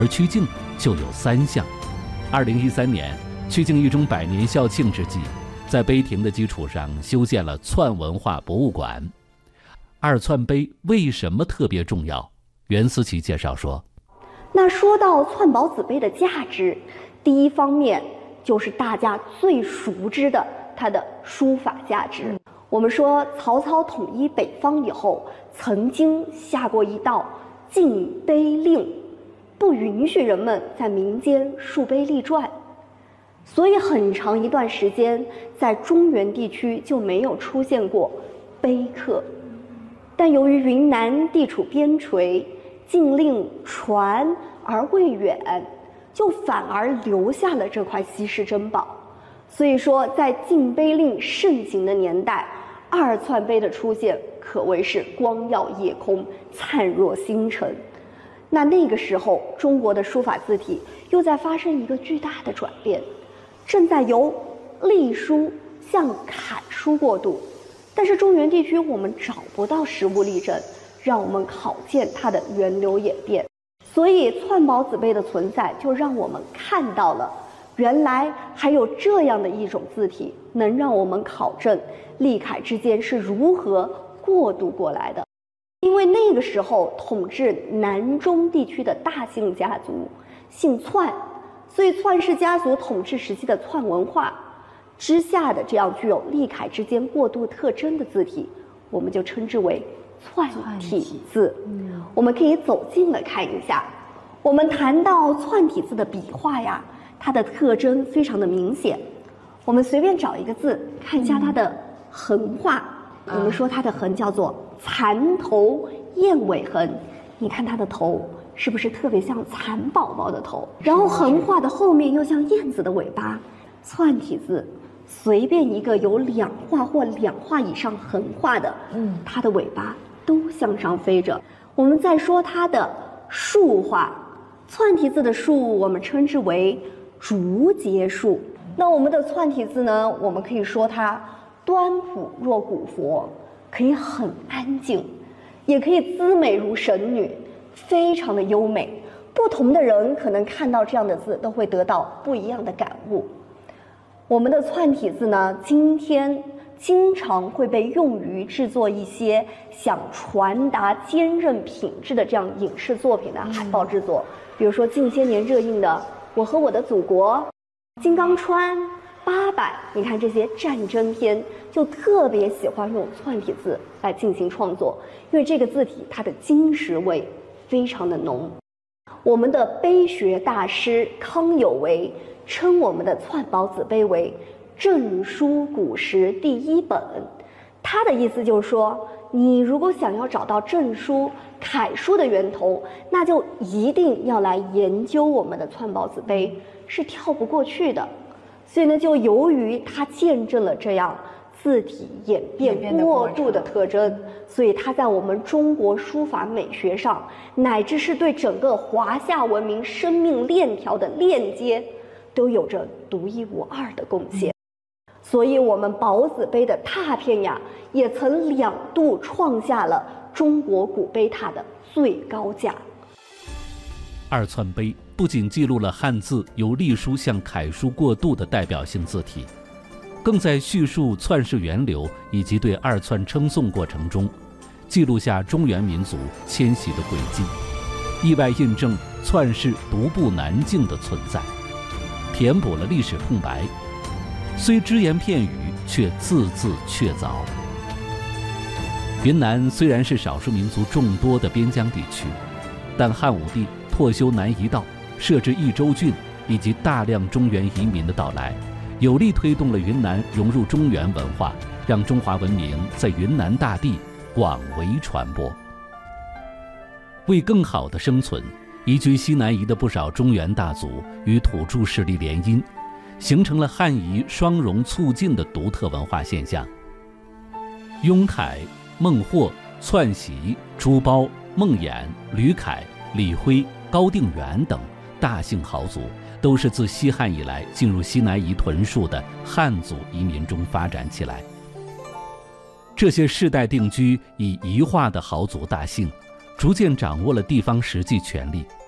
而曲径就有3项。2013年，曲径一中100年校庆之际，在碑亭的基础上修建了篆文化博物馆。二篆碑为什么特别重要？袁思琪介绍说， 那说到篆宝子碑的价值，第一方面就是大家最熟知的它的书法价值。我们说曹操统一北方以后，曾经下过一道禁碑令，不允许人们在民间竖碑立传，所以很长一段时间在中原地区就没有出现过碑刻。但由于云南地处边陲，禁令传而未远，就反而留下了这块稀世珍宝。所以说在禁碑令盛行的年代，二篆碑的出现可谓是光耀夜空，灿若星辰。那个时候中国的书法字体又在发生一个巨大的转变，正在由隶书向楷书过渡。但是中原地区我们找不到实物例证，让我们考见它的源流演变。所以篆宝子碑的存在就让我们看到了原来还有这样的一种字体，能让我们考证隶楷之间是如何过渡过来的。因为那个时候统治南中地区的大姓家族姓篆，所以篆氏家族统治时期的篆文化之下的这样具有隶楷之间过渡特征的字体，我们就称之为篆体字。我们可以走近了看一下。我们谈到篆体字的笔画呀，它的特征非常的明显。我们随便找一个字看一下它的横画，我们说它的横叫做蚕头燕尾横。你看它的头是不是特别像蚕宝宝的头？然后横画的后面又像燕子的尾巴。篆体字随便一个有2画或2画以上横画的，它的尾巴都向上飞着。我们再说它的竖画，篆体字的竖我们称之为竹节竖。那我们的篆体字呢，我们可以说它端朴若古佛，可以很安静，也可以姿美如神女，非常的优美。不同的人可能看到这样的字都会得到不一样的感悟。我们的篆体字呢，今天经常会被用于制作一些想传达坚韧品质的这样影视作品的海报制作，比如说近些年热映的《我和我的祖国》、《金刚川》、《八佰》，你看这些战争片就特别喜欢用篆体字来进行创作，因为这个字体它的金石味非常的浓。我们的碑学大师康有为称我们的篆宝子碑为正书古石第1本，他的意思就是说，你如果想要找到正书楷书的源头，那就一定要来研究我们的篆宝子碑，是跳不过去的。所以呢，就由于它见证了这样字体演变过渡的特征，所以它在我们中国书法美学上，乃至是对整个华夏文明生命链条的链接，都有着独一无二的贡献。所以我们宝子碑的拓片呀，也曾2度创下了中国古碑拓的最高价。 二篆碑不仅记录了汉字由隶书向楷书过渡的代表性字体，更在叙述篆氏源流以及对二篆称颂过程中，记录下中原民族迁徙的轨迹，意外印证篆氏独步南境的存在，填补了历史空白，虽只言片语，却字字确凿。云南虽然是少数民族众多的边疆地区，但汉武帝拓修南夷道，设置益州郡，以及大量中原移民的到来，有力推动了云南融入中原文化，让中华文明在云南大地广为传播。为更好的生存，移居西南夷的不少中原大族与土著势力联姻，形成了汉夷双融促进的独特文化现象。雍凯、孟获、篡袭、朱褒、孟衍、吕凯、李辉、高定元等大姓豪族，都是自西汉以来进入西南夷屯戍的汉族移民中发展起来。这些世代定居以夷化的豪族大姓，逐渐掌握了地方实际权力，